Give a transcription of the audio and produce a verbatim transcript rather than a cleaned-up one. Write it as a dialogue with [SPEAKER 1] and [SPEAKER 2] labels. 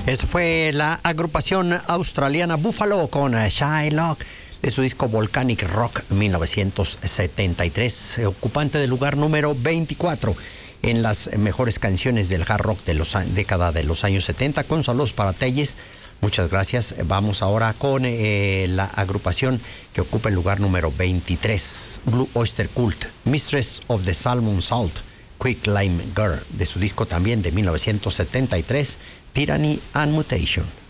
[SPEAKER 1] Esa fue la agrupación australiana Buffalo con Shylock de su disco Volcanic Rock mil novecientos setenta y tres, ocupante del lugar número veinticuatro en las mejores canciones del hard rock de la década de los años setenta. Con saludos para Telles. Muchas gracias. Vamos ahora con eh, la agrupación que ocupa el lugar número veintitrés, Blue Oyster Cult, Mistress of the Salmon Salt, Quick Lime Girl, de su disco también de mil novecientos setenta y tres, Tyranny and Mutation.